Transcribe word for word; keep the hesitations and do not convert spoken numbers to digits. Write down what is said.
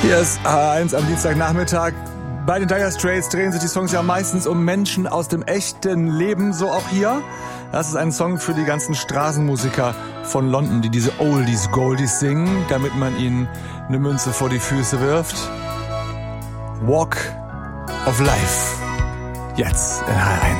Hier ist H eins am Dienstagnachmittag. Bei den Dire Straits drehen sich die Songs ja meistens um Menschen aus dem echten Leben, so auch hier. Das ist ein Song für die ganzen Straßenmusiker von London, die diese Oldies Goldies singen, damit man ihnen eine Münze vor die Füße wirft. Walk of Life. Jetzt in H eins.